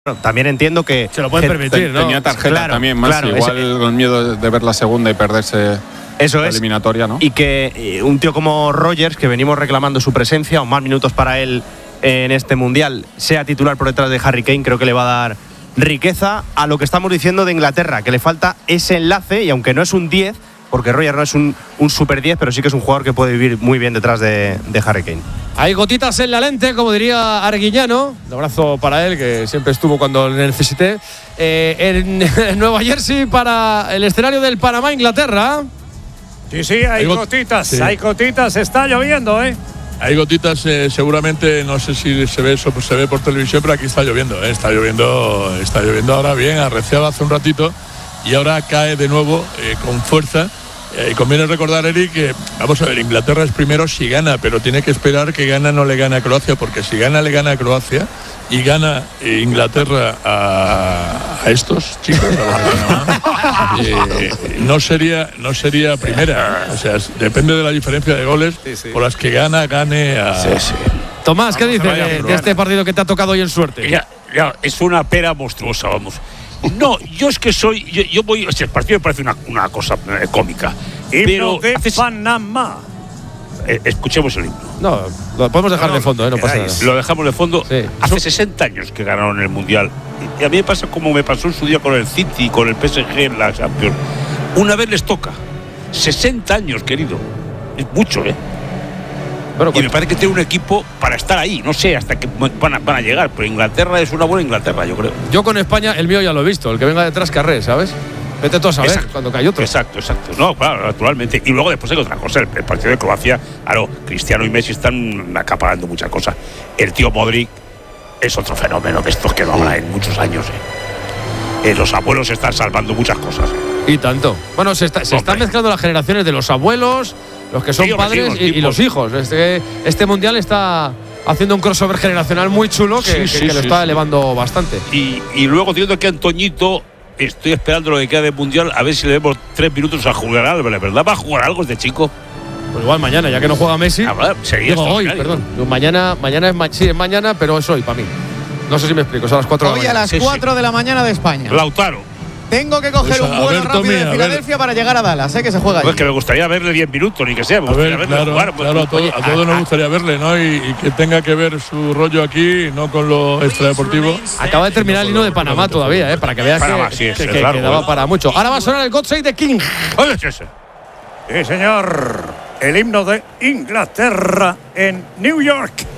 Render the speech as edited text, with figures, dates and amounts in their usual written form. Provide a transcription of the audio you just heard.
Bueno, también entiendo que se lo pueden permitir, ¿no? Tenía tarjeta también, más igual con miedo de ver la segunda y perderse la eliminatoria, ¿no? Y que un tío como Rogers, que venimos reclamando su presencia, o más minutos para él en este Mundial, sea titular por detrás de Harry Kane, creo que le va a dar riqueza a lo que estamos diciendo de Inglaterra, que le falta ese enlace, y aunque no es un 10, porque Rogers no es un super 10, pero sí que es un jugador que puede vivir muy bien detrás de Harry Kane. Hay gotitas en la lente, como diría Arguiñano. Un abrazo para él, que siempre estuvo cuando le necesité. En Nueva Jersey para el escenario del Panamá-Inglaterra. Sí, hay gotitas, sí. Hay gotitas, está lloviendo, ¿eh? Hay gotitas, seguramente, no sé si se ve eso, pues se ve por televisión, pero aquí está lloviendo, ¿eh? Está lloviendo ahora bien, arreciaba hace un ratito y ahora cae de nuevo con fuerza. Y conviene recordar, Eric, que vamos a ver, Inglaterra es primero si gana, pero tiene que esperar que Ghana no le gane a Croacia, porque si Ghana le gana a Croacia y gana Inglaterra a estos chicos, no sería primera. O sea, depende de la diferencia de goles por las que gane a… Sí. Tomás, ¿qué dices de este partido que te ha tocado hoy en suerte? Ya, es una pera monstruosa, vamos. No, yo es que soy… Yo voy… El partido me parece una cosa cómica. Himno de Panamá. Escuchemos el himno. No, lo podemos dejar de fondo, no pasa nada. Lo dejamos de fondo. Sí. Hace 60 años que ganaron el Mundial. Y a mí me pasa como me pasó en su día con el City y con el PSG en la Champions. Una vez les toca. 60 años, querido. Es mucho, ¿eh? Bueno, y me parece que tiene un equipo para estar ahí. No sé hasta qué van a llegar, pero Inglaterra es una buena Inglaterra, yo creo. Yo con España, el mío ya lo he visto. El que venga detrás, carré, ¿sabes? Vete tú a saber cuando cae otro. Exacto. No, claro, naturalmente. Y luego después hay otra cosa. El partido de Croacia, claro, Cristiano y Messi están acaparando muchas cosas. El tío Modric es otro fenómeno de estos que no habrá en muchos años. Los abuelos están salvando muchas cosas. Y tanto. Bueno, se están mezclando las generaciones de los abuelos, los que son padres y los hijos. Este Mundial está haciendo un crossover generacional muy chulo que lo está elevando bastante. Y luego, teniendo aquí a Antoñito, estoy esperando lo que queda de Mundial, a ver si le demos 3 minutos a jugar algo. ¿Verdad? ¿Va a jugar algo este chico? Pues igual mañana, ya que no juega Messi. Digo hoy, perdón. Mañana es mañana, pero es hoy para mí. No sé si me explico, es a las 4 de la mañana. Hoy a las 4 de la mañana de España. Lautaro. Tengo que coger un vuelo rápido de Filadelfia para llegar a Dallas, que se juega allí. Pues que me gustaría verle 10 minutos, ni que sea. Claro, a todos nos gustaría verle, ¿no? Y que tenga que ver su rollo aquí, no con lo extradeportivo. Acaba de terminar el himno de Panamá todavía, para que veas que daba para mucho. Ahora va a sonar el God Save the King. Sí, señor. El himno de Inglaterra en New York.